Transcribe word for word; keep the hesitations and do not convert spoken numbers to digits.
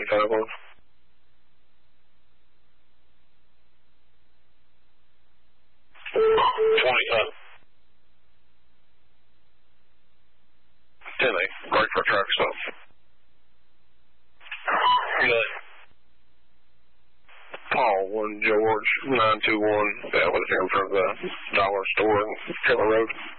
five one. twenty up. ten eight. Break for truck stop. Good. Paul, one George, nine two one, that was here in front of the dollar store on Taylor Road.